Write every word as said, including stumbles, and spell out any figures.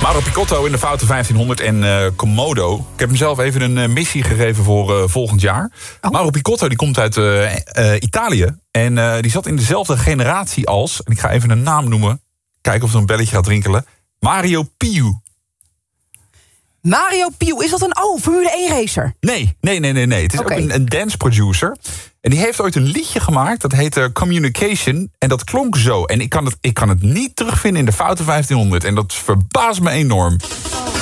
Mauro Picotto in de Foute vijftienhonderd en uh, Komodo. Ik heb hem zelf even een uh, missie gegeven voor uh, volgend jaar. Oh. Mauro Picotto die komt uit uh, uh, Italië. En uh, die zat in dezelfde generatie als... en ik ga even een naam noemen. Kijken of er een belletje gaat rinkelen. Mario Piu. Mario Piu, is dat een oh, Formule één racer? Nee, nee, nee, nee. nee. Het is okay. ook een, een dance producer. En die heeft ooit een liedje gemaakt, dat heette Communication. En dat klonk zo. En ik kan het, ik kan het niet terugvinden in de Foute vijftienhonderd. En dat verbaast me enorm.